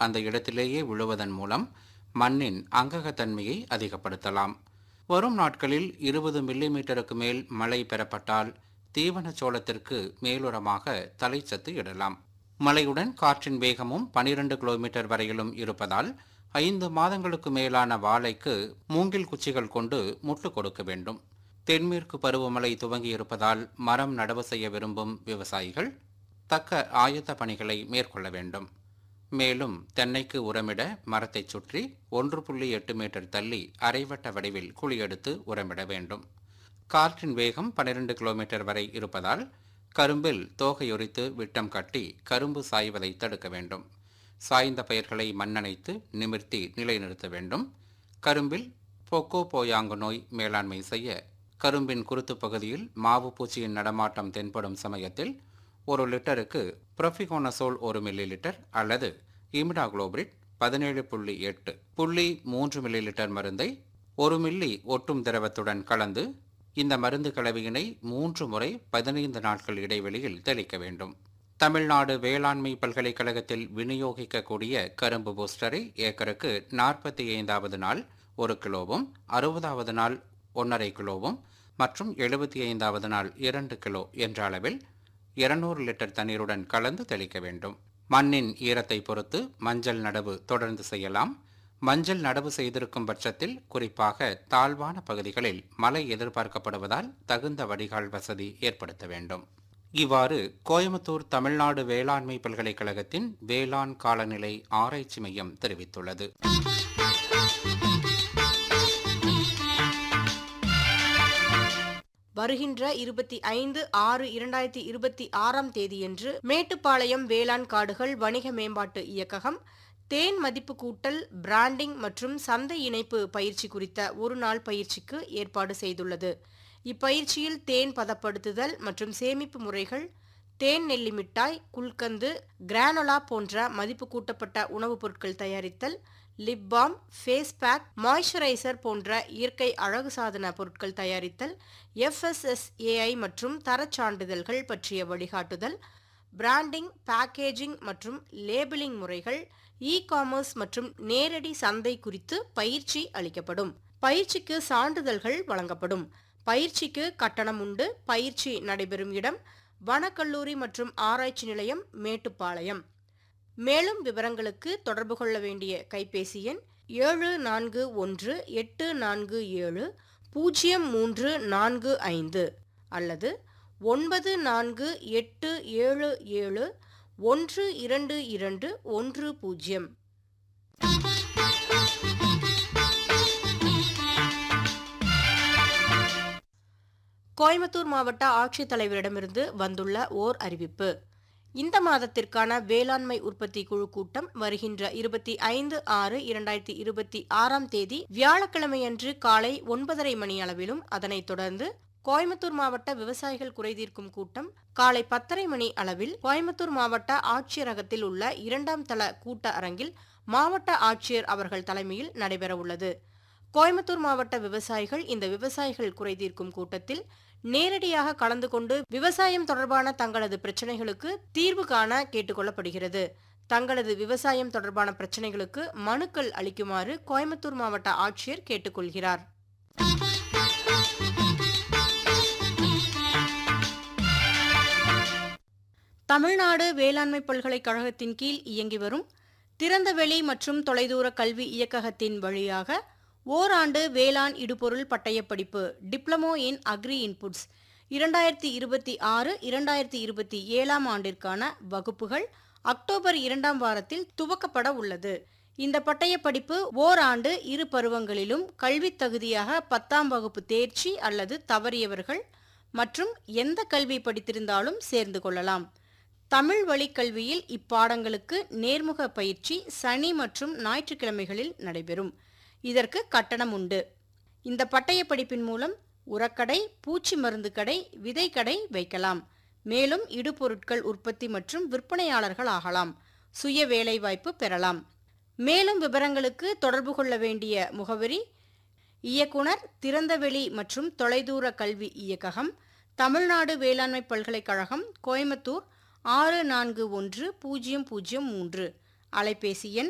அந்த இடத்திலேயே விழுவதன் மூலம் மண்ணின் அங்ககத்தன்மையை அதிகப்படுத்தலாம். வரும் நாட்களில் 20 மில்லிமீட்டருக்கு மேல் மழை பெறப்பட்டால் தீவன சோளத்திற்கு மேலுரமாக தலைச்சத்து இடலாம். மழையுடன் காற்றின் வேகமும் 12 கிலோமீட்டர் வரையிலும் இருப்பதால் 5 மாதங்களுக்கு மேலான வாழைக்கு மூங்கில் குச்சிகள் கொண்டு முட்டு கொடுக்க வேண்டும். தென்மேற்கு பருவமழை துவங்கி இருப்பதால் மரம் நடவு செய்ய விரும்பும் விவசாயிகள் தக்க ஆயத்த பணிகளை மேற்கொள்ள வேண்டும். மேலும் தென்னைக்கு உரமிட மரத்தை சுற்றி 1.8 மீட்டர் தள்ளி அரைவட்ட வடிவில் குழி எடுத்து உரமிட வேண்டும். காற்றின் வேகம் 12 கிலோமீட்டர் வரை இருப்பதால் கரும்பில் தோகையொரித்து விட்டம் கட்டி கரும்பு சாய்வதை தடுக்க வேண்டும். சாய்ந்த பயிர்களை மண்ணணைத்து நிமிர்த்தி நிலைநிறுத்த வேண்டும். கரும்பில் பொக்கோ போயாங்கு நோய் மேலாண்மை செய்ய கரும்பின் குருத்து பகுதியில் மாவு பூச்சியின் நடமாட்டம் தென்படும் சமயத்தில் 1 லிட்டருக்கு புரோபிகோனசோல் 1 மில்லி லிட்டர் அல்லது இமிடாகுளோபிரிட் 17.8 3 மில்லி லிட்டர் மருந்தை 1 மில்லி ஒட்டும் திரவத்துடன் கலந்து இந்த மருந்து கலவையினை 3 முறை 15 நாட்கள் இடைவெளியில் தெளிக்க வேண்டும். தமிழ்நாடு வேளாண்மை பல்கலைக்கழகத்தில் விநியோகிக்கக்கூடிய கரும்பு பூஸ்டரை ஏக்கருக்கு 45வது நாள் 1 கிலோவும், 60வது நாள் 1.5 கிலோவும் மற்றும் 75வது நாள் 2 கிலோ என்ற அளவில் 200 லிட்டர் தண்ணீருடன் கலந்து தெளிக்க வேண்டும். மண்ணின் ஈரத்தை பொறுத்து மஞ்சள் நடவு தொடர்ந்து செய்யலாம். மஞ்சள் நடவு செய்திருக்கும் பட்சத்தில் குறிப்பாக தாழ்வான பகுதிகளில் மழை எதிர்பார்க்கப்படுவதால் தகுந்த வடிகால் வசதி ஏற்படுத்த வேண்டும். இவ்வாறு கோயம்புத்தூர் தமிழ்நாடு வேளாண்மை பல்கலைக்கழகத்தின் வேளாண் காலநிலை ஆராய்ச்சி மையம் தெரிவித்துள்ளது. வருகின்ற 25/6/2026 தேதியன்று மேட்டுப்பாளையம் வேளாண் காடுகள் வணிக மேம்பாட்டு இயக்ககம் தேன் மதிப்பு கூட்டல், பிராண்டிங் மற்றும் சந்தை இணைப்பு பயிற்சி குறித்த ஒரு நாள் பயிற்சிக்கு ஏற்பாடு செய்துள்ளது. இப்பயிற்சியில் தேன் பதப்படுத்துதல் மற்றும் சேமிப்பு முறைகள், தேன் நெல்லி மிட்டாய், குல்கந்து, கிரானோலா போன்ற மதிப்பு கூட்டப்பட்ட உணவுப் பொருட்கள் தயாரித்தல், lip balm, face pack, moisturiser போன்ற இயற்கை அழகு சாதன பொருட்கள் தயாரித்தல், FSSAI மற்றும் தரச் சான்றிதழ்கள் பற்றிய வழிகாட்டுதல், பிராண்டிங், பேக்கேஜிங் மற்றும் லேபிளிங் முறைகள், இ-காமர்ஸ் மற்றும் நேரடி சந்தை குறித்து பயிற்சி அளிக்கப்படும். பயிற்சிக்கு சான்றிதழ்கள் வழங்கப்படும். பயிற்சிக்கு கட்டணம் உண்டு. பயிற்சி நடைபெறும் இடம் வனக்கல்லூரி மற்றும் ஆராய்ச்சி நிலையம், மேட்டுப்பாளையம். மேலும் விவரங்களுக்கு தொடர்பு கொள்ள வேண்டிய கைபேசி எண் 7418470345 அல்லது 9487712210. கோயம்புத்தூர் மாவட்ட ஆட்சித்தலைவரிடமிருந்து வந்துள்ள ஓர் அறிவிப்பு. இந்த மாதத்திற்கான வேளாண்மை உற்பத்தி குழு கூட்டம் வருகின்ற 25/6/2026 தேதி வியாழக்கிழமையன்று காலை 9:30 மணி அளவிலும், அதனைத் தொடர்ந்து கோயம்புத்தூர் மாவட்ட விவசாயிகள் குறைதீர்க்கும் கூட்டம் காலை 10:30 மணி அளவில் கோயம்புத்தூர் மாவட்ட ஆட்சியரகத்தில் உள்ள 2ஆம் தள கூட்ட அரங்கில் மாவட்ட ஆட்சியர் அவர்கள் தலைமையில் நடைபெறவுள்ளது. கோயம்புத்தூர் மாவட்ட விவசாயிகள் இந்த விவசாயிகள் குறைதீர்க்கும் கூட்டத்தில் நேரடியாக கலந்து கொண்டு விவசாயம் தொடர்பான தங்களது பிரச்சனைகளுக்கு தீர்வு காண கேட்டுக்கொள்ளப்படுகிறது. தங்களது விவசாயம் தொடர்பான பிரச்சனைகளுக்கு மனுக்கள் அளிக்குமாறு கோயம்புத்தூர் மாவட்ட ஆட்சியர் கேட்டுக்கொள்கிறார். தமிழ்நாடு வேளாண்மை பல்கலைக்கழகத்தின் கீழ் இயங்கி வரும் திறந்தவெளி மற்றும் தொலைதூர கல்வி இயக்ககத்தின் வழியாக ஓராண்டு வேளாண் இடுபொருள் பட்டயப்படிப்பு டிப்ளமோ இன் அக்ரி இன்புட்ஸ் 2026-2027 ஆண்டிற்கான வகுப்புகள் அக்டோபர் 2ஆம் வாரத்தில் துவக்கப்பட உள்ளது. இந்த பட்டயப்படிப்பு ஓராண்டு இரு பருவங்களிலும் கல்வித் தகுதியாக 10ஆம் வகுப்பு தேர்ச்சி அல்லது தவறியவர்கள் மற்றும் எந்த கல்வி படித்திருந்தாலும் சேர்ந்து கொள்ளலாம். தமிழ் வழி கல்வியில் இப்பாடங்களுக்கு நேர்முக பயிற்சி சனி மற்றும் ஞாயிற்றுக்கிழமைகளில் நடைபெறும். இதற்கு கட்டணம் உண்டு. இந்த பட்டய படிப்பின் மூலம் உரக்கடை, பூச்சி மருந்து கடை, விதை கடை வைக்கலாம். மேலும் இடுபொருட்கள் உற்பத்தி மற்றும் விற்பனையாளர்கள் ஆகலாம். சுய வேலைவாய்ப்பு பெறலாம். மேலும் விவரங்களுக்கு தொடர்பு கொள்ள வேண்டிய முகவரி: இயக்குனர், திறந்தவெளி மற்றும் தொலைதூர கல்வி இயக்ககம், தமிழ்நாடு வேளாண்மை பல்கலைக்கழகம், கோயம்புத்தூர் 641003. அலைபேசி எண்